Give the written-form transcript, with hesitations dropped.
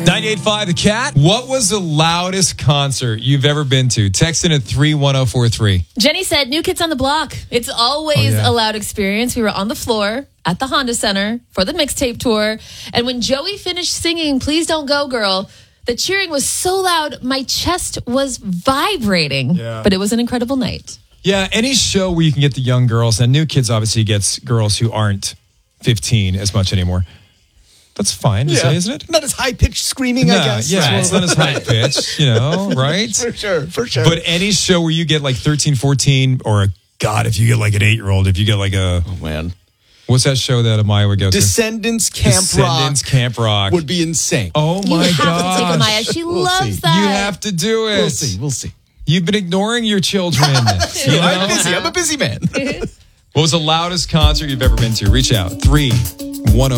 98.5 The Cat. What was the loudest concert you've ever been to? Text in at 31043. Jenny said, New Kids on the Block. It's always a loud experience. We were on the floor at the Honda Center for the mixtape tour. And when Joey finished singing Please Don't Go Girl, the cheering was so loud, my chest was vibrating. Yeah. But it was an incredible night. Yeah, any show where you can get the young girls, and New Kids obviously gets girls who aren't 15 as much anymore. That's fine to say, isn't it? Not as high-pitched screaming, I guess. Yeah, well, it's not as high-pitched, right? For sure. But any show where you get like 13, 14, or, God, if you get like an 8-year-old, if you get like a... Oh, man. What's that show that Amaya would go to? Descendants Camp Rock would be insane. Oh, my God. You have to take Amaya. She loves that. You have to do it. We'll see. You've been ignoring your children. I'm busy. I'm a busy man. What was the loudest concert you've ever been to? Reach out. 310